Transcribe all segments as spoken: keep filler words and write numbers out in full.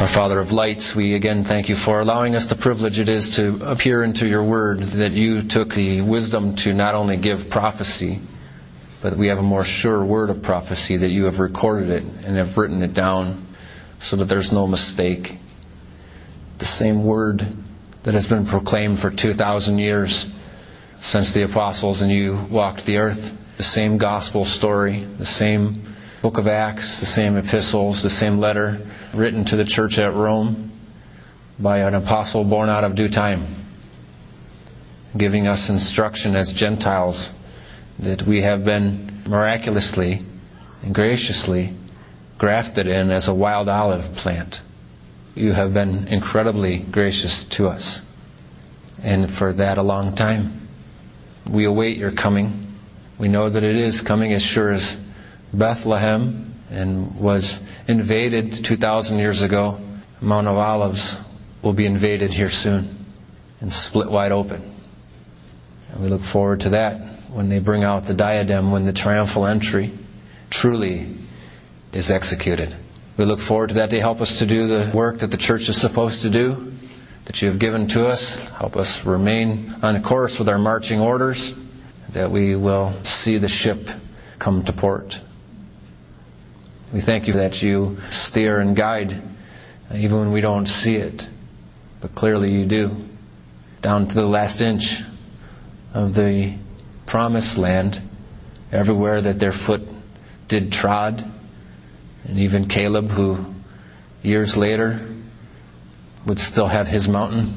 Our Father of lights, we again thank you for allowing us the privilege it is to appear into your word, that you took the wisdom to not only give prophecy, but we have a more sure word of prophecy, that you have recorded it and have written it down so that there's no mistake. The same word that has been proclaimed for two thousand years since the apostles and you walked the earth. The same gospel story, the same book of Acts, the same epistles, the same letter written to the church at Rome by an apostle born out of due time, giving us instruction as Gentiles that we have been miraculously and graciously grafted in as a wild olive plant. You have been incredibly gracious to us, and for that a long time. We await your coming. We know that it is coming as sure as Bethlehem and was invaded two thousand years ago. Mount of Olives will be invaded here soon and split wide open. And we look forward to that when they bring out the diadem, when the triumphal entry truly is executed. We look forward to that day. Help us to do the work that the church is supposed to do, that you have given to us. Help us remain on course with our marching orders, that we will see the ship come to port. We thank you that you steer and guide, even when we don't see it, but clearly you do, down to the last inch of the promised land, everywhere that their foot did trod. And even Caleb, who years later would still have his mountain.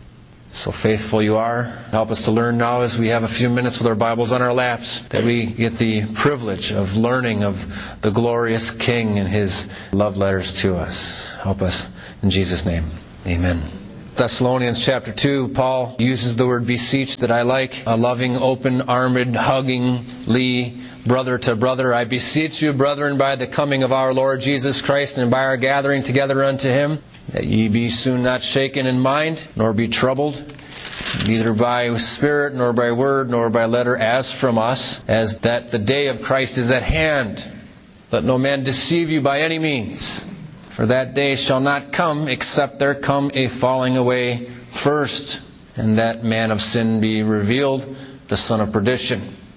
So faithful you are. Help us to learn now as we have a few minutes with our Bibles on our laps, that we get the privilege of learning of the glorious King and His love letters to us. Help us in Jesus' name. Amen. Thessalonians chapter two, Paul uses the word beseech that I like. A loving, open-armed, huggingly brother to brother. I beseech you, brethren, by the coming of our Lord Jesus Christ and by our gathering together unto Him, that ye be soon not shaken in mind, nor be troubled, neither by spirit, nor by word, nor by letter, as from us, as that the day of Christ is at hand. Let no man deceive you by any means, for that day shall not come, except there come a falling away first, and that man of sin be revealed, the son of perdition.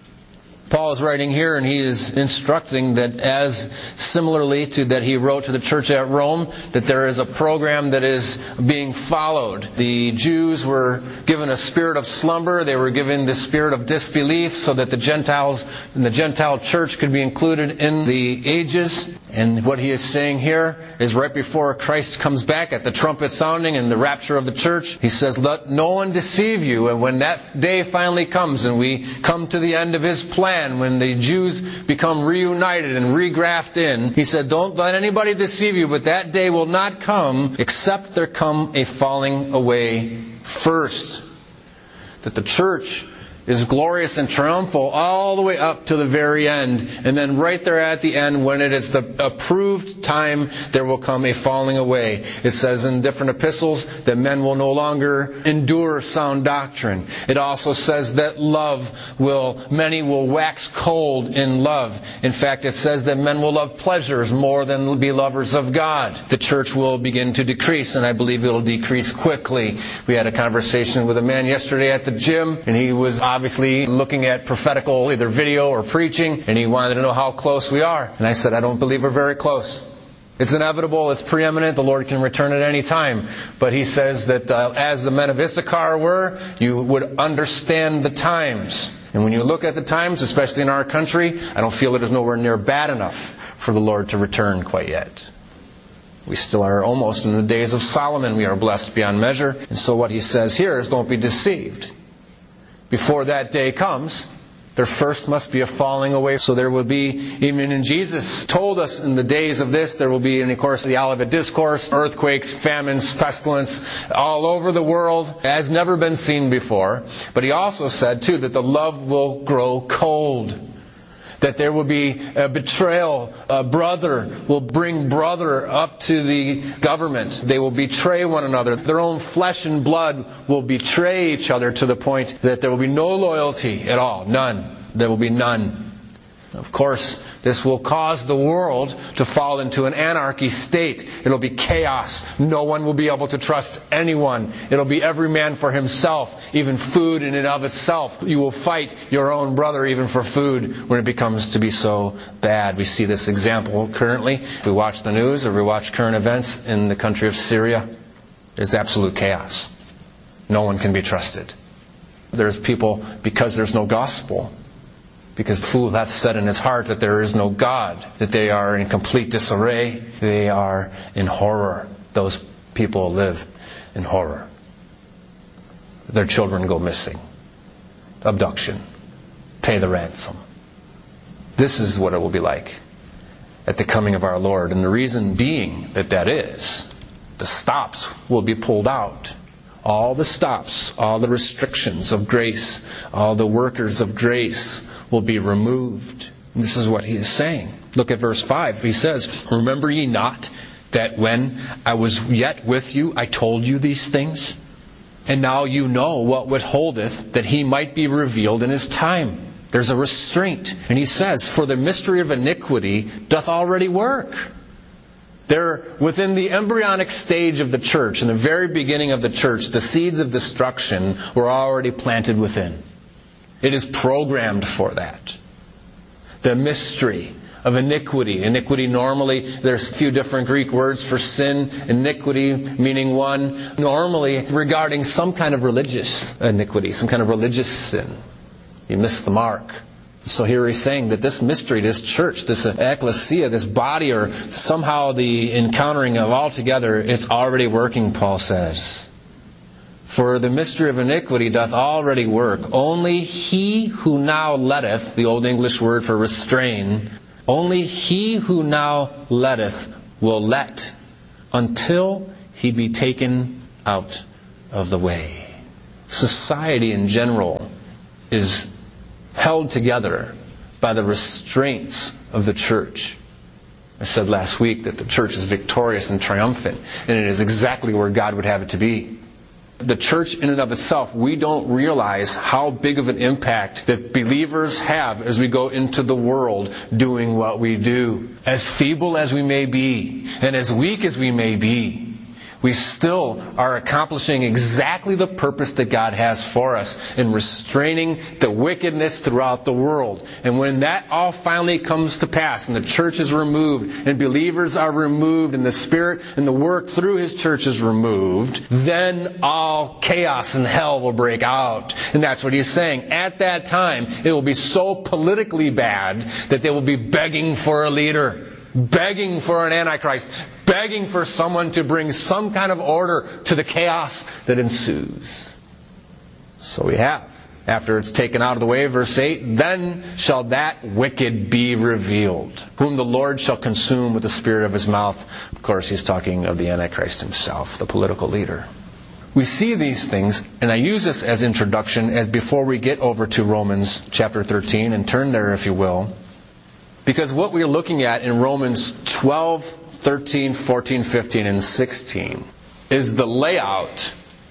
Paul is writing here, and he is instructing that, as similarly to that he wrote to the church at Rome, that there is a program that is being followed. The Jews were given a spirit of slumber. They were given the spirit of disbelief so that the Gentiles and the Gentile church could be included in the ages. And what he is saying here is right before Christ comes back at the trumpet sounding and the rapture of the church, he says, let no one deceive you. And when that day finally comes and we come to the end of His plan, when the Jews become reunited and regrafted in, he said, don't let anybody deceive you, but that day will not come except there come a falling away first. That the church is glorious and triumphal all the way up to the very end. And then right there at the end, when it is the approved time, there will come a falling away. It says in different epistles that men will no longer endure sound doctrine. It also says that love will, many will wax cold in love. In fact, it says that men will love pleasures more than be lovers of God. The church will begin to decrease, and I believe it will decrease quickly. We had a conversation with a man yesterday at the gym, and he was obviously looking at prophetical either video or preaching, and he wanted to know how close we are. And I said, I don't believe we're very close. It's inevitable, it's preeminent, the Lord can return at any time. But he says that uh, as the men of Issachar were, you would understand the times. And when you look at the times, especially in our country, I don't feel it is nowhere near bad enough for the Lord to return quite yet. We still are almost in the days of Solomon. We are blessed beyond measure. And so what he says here is, don't be deceived. Before that day comes, there first must be a falling away. So there will be, even in Jesus told us in the days of this, there will be, and of course, the Olivet Discourse, earthquakes, famines, pestilence, all over the world, as never been seen before. But he also said, too, that the love will grow cold. That there will be a betrayal. A brother will bring brother up to the government. They will betray one another. Their own flesh and blood will betray each other to the point that there will be no loyalty at all. None. There will be none. Of course, this will cause the world to fall into an anarchy state. It'll be chaos. No one will be able to trust anyone. It'll be every man for himself, even food in and of itself. You will fight your own brother even for food when it becomes to be so bad. We see this example currently. If we watch the news or we watch current events in the country of Syria, there's absolute chaos. No one can be trusted. There's people, because there's no gospel, because the fool hath said in his heart that there is no God, that they are in complete disarray. They are in horror. Those people live in horror. Their children go missing. Abduction. Pay the ransom. This is what it will be like at the coming of our Lord. And the reason being that that is, the stops will be pulled out. All the stops, all the restrictions of grace, all the workers of grace will be removed. And this is what he is saying. Look at verse five. He says, "Remember ye not that when I was yet with you, I told you these things? And now you know what withholdeth, that he might be revealed in his time." There's a restraint. And he says, "For the mystery of iniquity doth already work." They're within the embryonic stage of the church, in the very beginning of the church, the seeds of destruction were already planted within. It is programmed for that. The mystery of iniquity. Iniquity normally, there's a few different Greek words for sin. Iniquity meaning one, normally regarding some kind of religious iniquity, some kind of religious sin. You miss the mark. So here he's saying that this mystery, this church, this ecclesia, this body, or somehow the encountering of all together, it's already working, Paul says. "For the mystery of iniquity doth already work. Only he who now letteth," the Old English word for restrain, "only he who now letteth will let until he be taken out of the way." Society in general is held together by the restraints of the church. I said last week that the church is victorious and triumphant, and it is exactly where God would have it to be. The church in and of itself, we don't realize how big of an impact that believers have as we go into the world doing what we do. As feeble as we may be, and as weak as we may be, we still are accomplishing exactly the purpose that God has for us in restraining the wickedness throughout the world. And when that all finally comes to pass and the church is removed and believers are removed and the Spirit and the work through His church is removed, then all chaos and hell will break out. And that's what He's saying. At that time, it will be so politically bad that they will be begging for a leader, begging for an antichrist, begging for someone to bring some kind of order to the chaos that ensues. So we have, after it's taken out of the way, verse eight, "Then shall that wicked be revealed, whom the Lord shall consume with the spirit of His mouth." Of course, he's talking of the Antichrist himself, the political leader. We see these things, and I use this as introduction as before we get over to Romans chapter thirteen, and turn there if you will. Because what we're looking at in Romans twelve, thirteen, fourteen, fifteen, and sixteen is the layout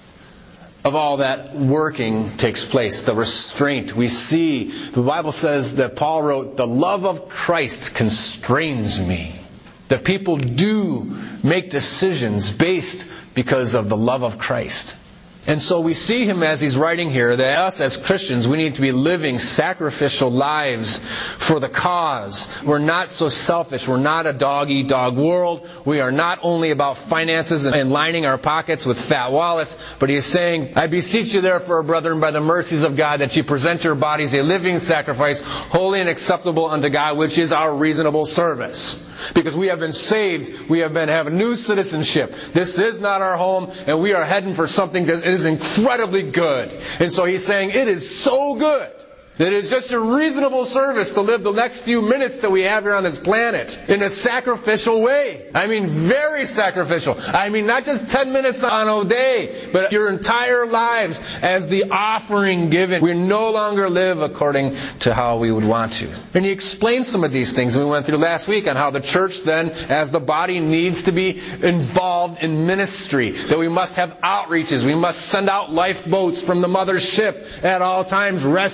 of all that working takes place, the restraint. We see, the Bible says that Paul wrote, "The love of Christ constrains me." That people do make decisions based because of the love of Christ. And so we see him as he's writing here that us as Christians, we need to be living sacrificial lives for the cause. We're not so selfish. We're not a dog-eat-dog world. We are not only about finances and lining our pockets with fat wallets, but he's saying, "I beseech you therefore, brethren, by the mercies of God, that you present your bodies a living sacrifice, holy and acceptable unto God, which is our reasonable service." Because we have been saved, we have been have new citizenship. This is not our home, and we are heading for something that is incredibly good. And so he's saying it is so good that it's just a reasonable service to live the next few minutes that we have here on this planet in a sacrificial way. I mean, very sacrificial. I mean, not just ten minutes on a day, but your entire lives as the offering given. We no longer live according to how we would want to. And he explained some of these things we went through last week on how the church then, as the body, needs to be involved in ministry. That we must have outreaches. We must send out lifeboats from the mother's ship at all times, rescuing the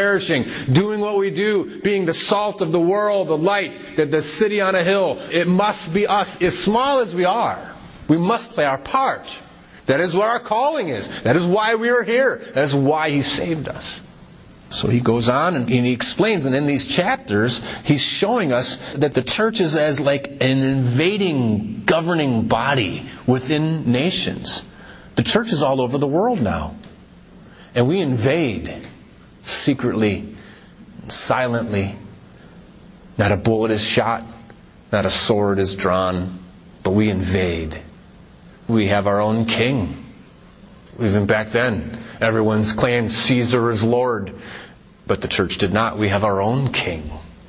perishing, doing what we do, being the salt of the world, the light, the, the city on a hill. It must be us, as small as we are. We must play our part. That is what our calling is. That is why we are here. That is why He saved us. So he goes on and he explains, and in these chapters, he's showing us that the church is as like an invading, governing body within nations. The church is all over the world now. And we invade secretly, silently. Not a bullet is shot, not a sword is drawn, but we invade. We have our own king. Even back then, everyone's claimed Caesar is Lord. But the church did not. We have our own king.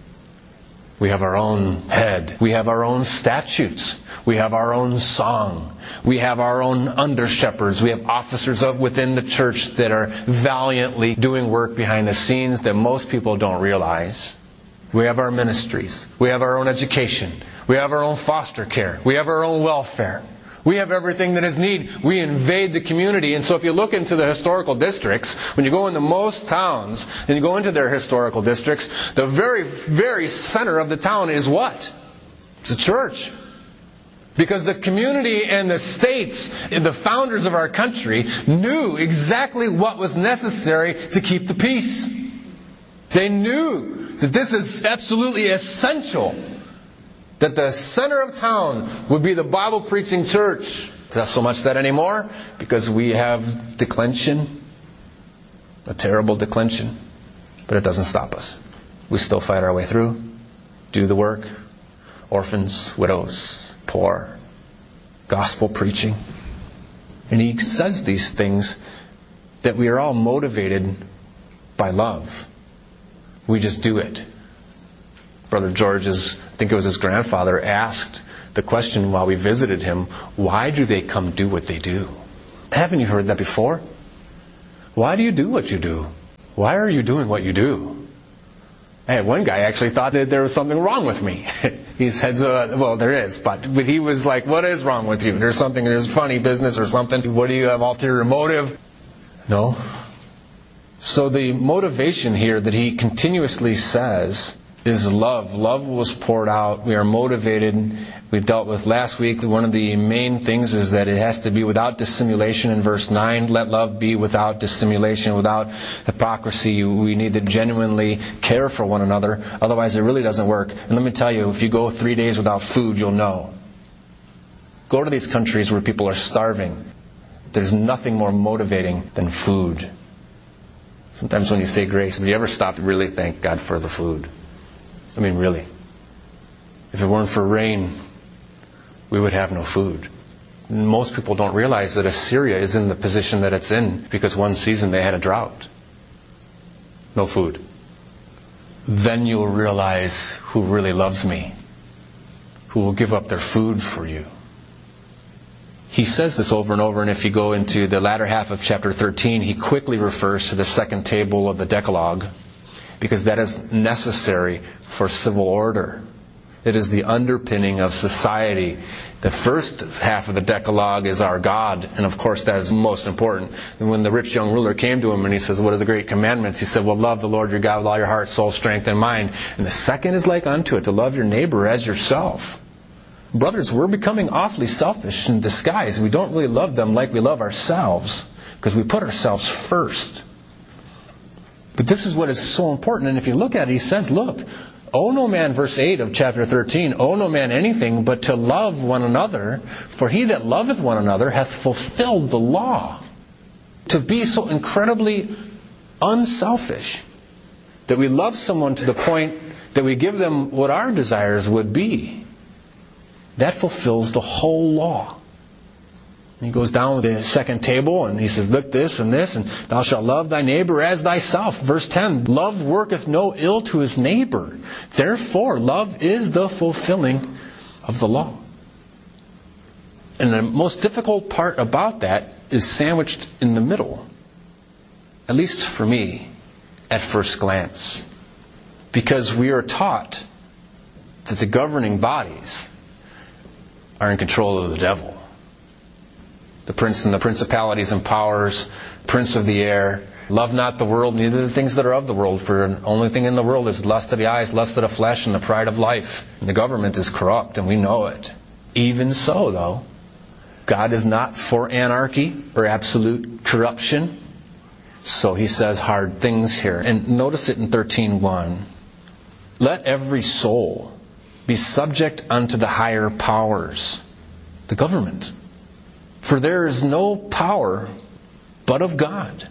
We have our own head. We have our own statutes. We have our own song. We have our own under-shepherds. We have officers of within the church that are valiantly doing work behind the scenes that most people don't realize. We have our ministries. We have our own education. We have our own foster care. We have our own welfare. We have everything that is needed. We invade the community. And so if you look into the historical districts, when you go into most towns, and you go into their historical districts, the very, very center of the town is what? It's a church. Because the community and the states, and the founders of our country, knew exactly what was necessary to keep the peace. They knew that this is absolutely essential. That the center of town would be the Bible-preaching church. It's not so much that anymore, because we have declension, a terrible declension. But it doesn't stop us. We still fight our way through, do the work. Orphans, widows, poor, gospel preaching. And he says these things that we are all motivated by love. We just do it. Brother George's, I think it was his grandfather, asked the question while we visited him, why do they come do what they do? Haven't you heard that before? Why do you do what you do? Why are you doing what you do? I had one guy actually thought that there was something wrong with me. He says, uh, well, there is, but, but he was like, what is wrong with you? There's something, there's funny business or something. What do you have, ulterior motive? No. So the motivation here that he continuously says is love. Love was poured out. We are motivated. We dealt with last week. One of the main things is that it has to be without dissimulation in verse nine. Let love be without dissimulation, without hypocrisy. We need to genuinely care for one another. Otherwise, it really doesn't work. And let me tell you, if you go three days without food, you'll know. Go to these countries where people are starving. There's nothing more motivating than food. Sometimes when you say grace, have you ever stopped to really thank God for the food? I mean, really. If it weren't for rain, we would have no food. Most people don't realize that Assyria is in the position that it's in because one season they had a drought. No food. Then you'll realize who really loves me, who will give up their food for you. He says this over and over, and if you go into the latter half of chapter thirteen, he quickly refers to the second table of the Decalogue, because that is necessary for civil order. It is the underpinning of society. The first half of the Decalogue is our God, and of course that is most important. And when the rich young ruler came to him and he says, what are the great commandments? He said, well, love the Lord your God with all your heart, soul, strength, and mind. And the second is like unto it, to love your neighbor as yourself. Brothers, we're becoming awfully selfish in disguise. We don't really love them like we love ourselves, because we put ourselves first. But this is what is so important. And if you look at it, he says, look, owe no man, verse eight of chapter thirteen, owe no man anything but to love one another, for he that loveth one another hath fulfilled the law. To be so incredibly unselfish, that we love someone to the point that we give them what our desires would be, that fulfills the whole law. And he goes down with the second table and he says, look, this and this, and thou shalt love thy neighbor as thyself. Verse ten, love worketh no ill to his neighbor. Therefore, love is the fulfilling of the law. And the most difficult part about that is sandwiched in the middle. At least for me, at first glance. Because we are taught that the governing bodies are in control of the devil. The prince and the principalities and powers, prince of the air, Love not the world, neither the things that are of the world. For the only thing in the world is lust of the eyes, lust of the flesh, and the pride of life. And the government is corrupt, and we know it. Even so, though, God is not for anarchy or absolute corruption. So he says hard things here. And notice it in thirteen one. Let every soul be subject unto the higher powers, the government. For there is no power but of God.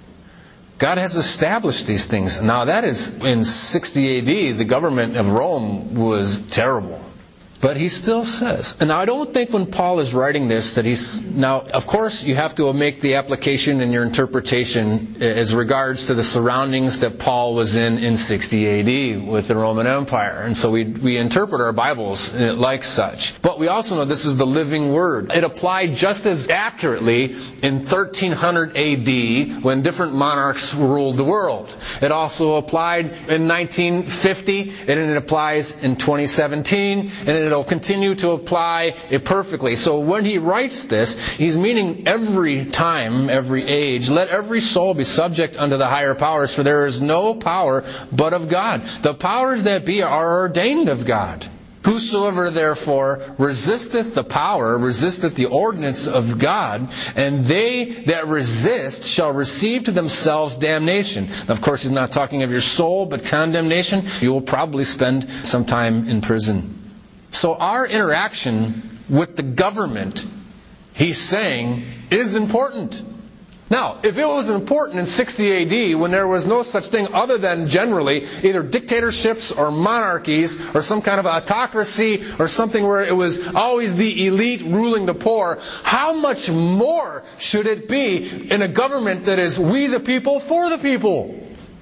God has established these things. Now that is in sixty A D, the government of Rome was terrible. But he still says, and I don't think when Paul is writing this that he's, now of course you have to make the application in your interpretation as regards to the surroundings that Paul was in in sixty A D with the Roman Empire. And so we, we interpret our Bibles like such. But we also know this is the living Word. It applied just as accurately in thirteen hundred A D when different monarchs ruled the world. It also applied in nineteen fifty, and it applies in twenty seventeen, and it it'll continue to apply it perfectly. So when he writes this, he's meaning every time, every age, let every soul be subject unto the higher powers, for there is no power but of God. The powers that be are ordained of God. Whosoever therefore resisteth the power, resisteth the ordinance of God, and they that resist shall receive to themselves damnation. Of course, he's not talking of your soul, but condemnation. You will probably spend some time in prison. So our interaction with the government, he's saying, is important. Now, if it was important in sixty A D when there was no such thing other than generally either dictatorships or monarchies or some kind of autocracy or something where it was always the elite ruling the poor, how much more should it be in a government that is we the people for the people?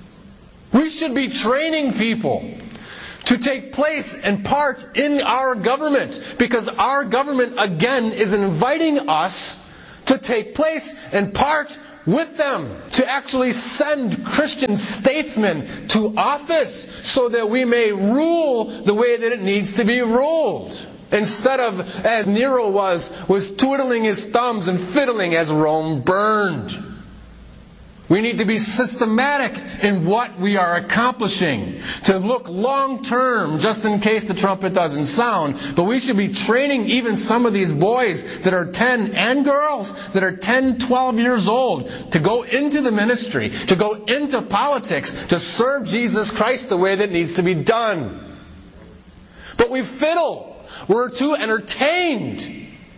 We should be training people to take place and part in our government, because our government, again, is inviting us to take place and part with them, to actually send Christian statesmen to office so that we may rule the way that it needs to be ruled. Instead of, as Nero was, was twiddling his thumbs and fiddling as Rome burned. We need to be systematic in what we are accomplishing. To look long term, just in case the trumpet doesn't sound. But we should be training even some of these boys that are ten, and girls that are ten, twelve years old, to go into the ministry, to go into politics, to serve Jesus Christ the way that needs to be done. But we fiddle. We're too entertained.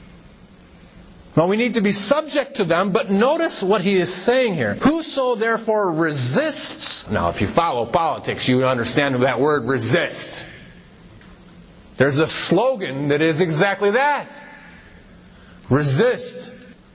Well, we need to be subject to them, but notice what he is saying here. Whoso therefore resists... Now, if you follow politics, you understand that word resist. There's a slogan that is exactly that. Resist.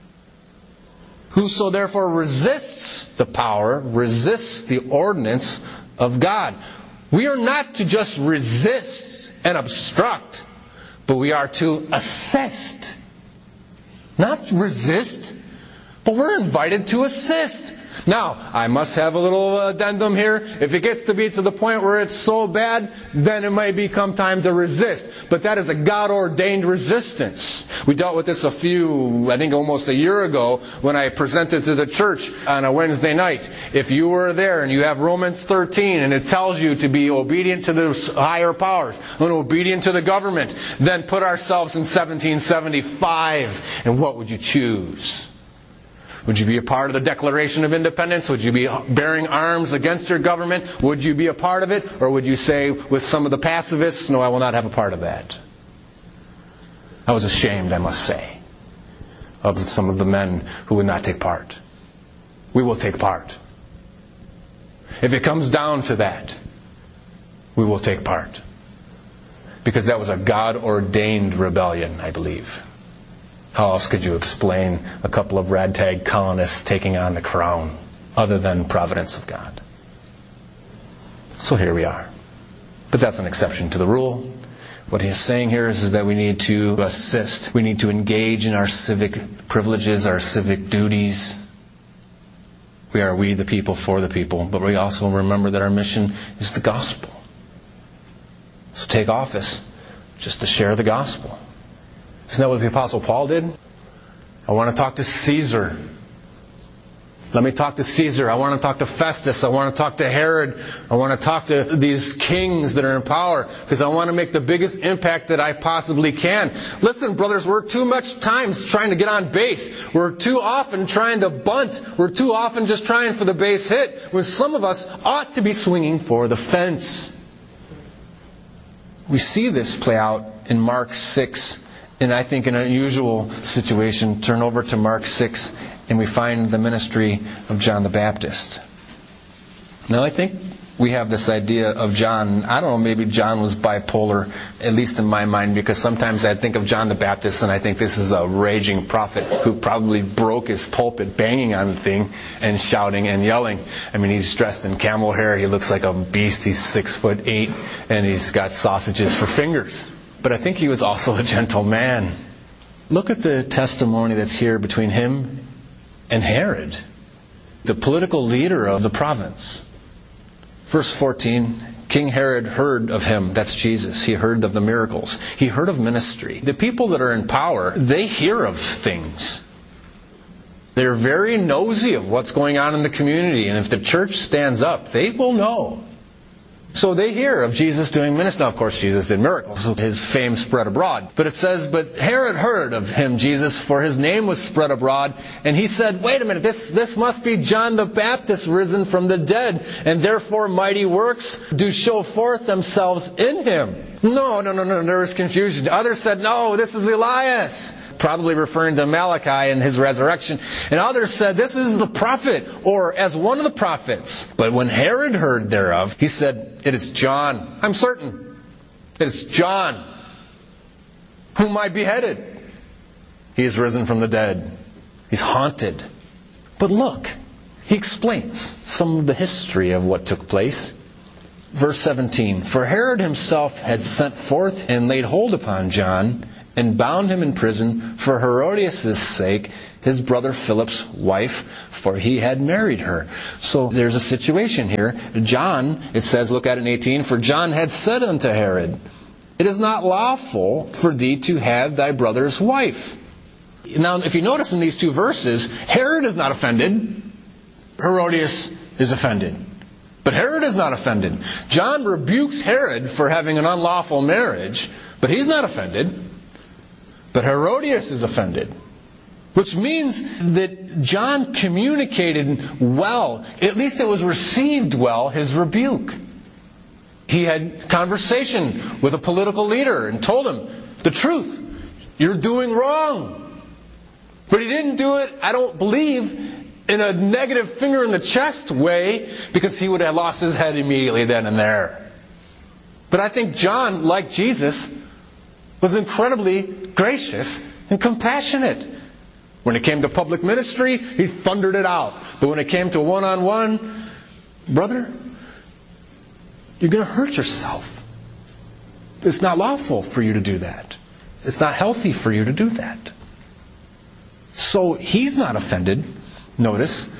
Whoso therefore resists the power, resists the ordinance of God. We are not to just resist and obstruct, but we are to assist. Not resist, but we're invited to assist. Now, I must have a little addendum here. If it gets to be to the point where it's so bad, then it might become time to resist. But that is a God-ordained resistance. We dealt with this a few, I think almost a year ago, when I presented to the church on a Wednesday night. If you were there and you have Romans thirteen and it tells you to be obedient to the higher powers and obedient to the government, then put ourselves in seventeen seventy-five, and what would you choose? Would you be a part of the Declaration of Independence? Would you be bearing arms against your government? Would you be a part of it? Or would you say with some of the pacifists, no, I will not have a part of that? I was ashamed, I must say, of some of the men who would not take part. We will take part. If it comes down to that, we will take part. Because that was a God-ordained rebellion, I believe. How else could you explain a couple of ragtag colonists taking on the crown other than providence of God? So here we are. But that's an exception to the rule. What he's saying here is, is that we need to assist. We need to engage in our civic privileges, our civic duties. We are we the people for the people. But we also remember that our mission is the gospel. So take office just to share the gospel. Isn't that what the Apostle Paul did? I want to talk to Caesar. Let me talk to Caesar. I want to talk to Festus. I want to talk to Herod. I want to talk to these kings that are in power because I want to make the biggest impact that I possibly can. Listen, brothers, we're too much times trying to get on base. We're too often trying to bunt. We're too often just trying for the base hit when some of us ought to be swinging for the fence. We see this play out in Mark six, and I think in an unusual situation. Turn over to Mark six. And we find the ministry of John the Baptist. Now I think we have this idea of John. I don't know, maybe John was bipolar, at least in my mind, because sometimes I think of John the Baptist and I think this is a raging prophet who probably broke his pulpit banging on the thing and shouting and yelling. I mean, he's dressed in camel hair. He looks like a beast. He's six foot eight and he's got sausages for fingers. But I think he was also a gentle man. Look at the testimony that's here between him and Herod, the political leader of the province. Verse fourteen, King Herod heard of him, that's Jesus. He heard of the miracles. He heard of ministry. The people that are in power, they hear of things. They're very nosy of what's going on in the community. And if the church stands up, they will know. So they hear of Jesus doing ministry. Now, of course, Jesus did miracles, so his fame spread abroad. But it says, but Herod heard of him, Jesus, for his name was spread abroad. And he said, wait a minute, this, this must be John the Baptist risen from the dead. And therefore mighty works do show forth themselves in him. No, no, no, no, there was confusion. Others said, no, this is Elias, probably referring to Malachi and his resurrection. And others said, this is the prophet, or as one of the prophets. But when Herod heard thereof, he said, it is John. I'm certain. It is John, whom I beheaded. He is risen from the dead. He's haunted. But look, he explains some of the history of what took place. Verse seventeen, for Herod himself had sent forth and laid hold upon John, and bound him in prison for Herodias' sake, his brother Philip's wife, for he had married her. So there's a situation here. John, it says, look at it in eighteen, for John had said unto Herod, it is not lawful for thee to have thy brother's wife. Now, if you notice in these two verses, Herod is not offended. Herodias is offended. But Herod is not offended. John rebukes Herod for having an unlawful marriage, but he's not offended. But Herodias is offended. Which means that John communicated well, at least it was received well, his rebuke. He had conversation with a political leader and told him the truth. You're doing wrong. But he didn't do it, I don't believe, in a negative finger in the chest way, because he would have lost his head immediately then and there. But I think John, like Jesus, was incredibly gracious and compassionate. When it came to public ministry, he thundered it out. But when it came to one-on-one, brother, you're going to hurt yourself. It's not lawful for you to do that. It's not healthy for you to do that. So he's not offended. Notice,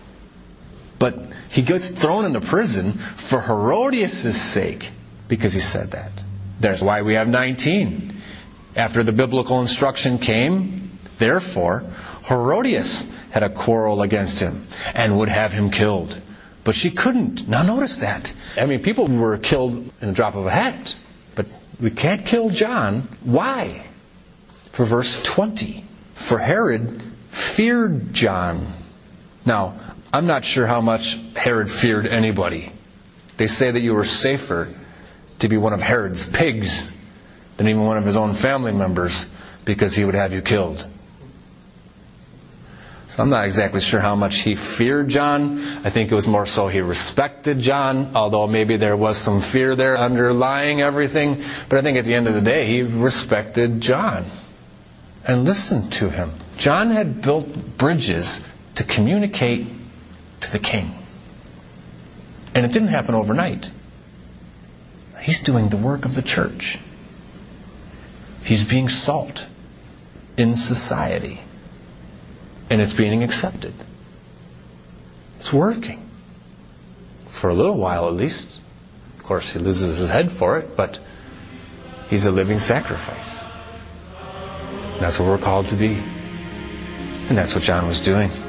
but he gets thrown into prison for Herodias' sake because he said that. That's why we have nineteen. After the biblical instruction came, therefore, Herodias had a quarrel against him and would have him killed. But she couldn't. Now notice that. I mean, people were killed in a drop of a hat. But we can't kill John. Why? For verse twenty. For Herod feared John. Now, I'm not sure how much Herod feared anybody. They say that you were safer to be one of Herod's pigs than even one of his own family members, because he would have you killed. So I'm not exactly sure how much he feared John. I think it was more so he respected John, although maybe there was some fear there underlying everything. But I think at the end of the day, he respected John and listened to him. John had built bridges to communicate to the king. And it didn't happen overnight. He's doing the work of the church. He's being salt in society. And it's being accepted. It's working. For a little while at least. Of course, he loses his head for it, but he's a living sacrifice. And that's what we're called to be. And that's what John was doing.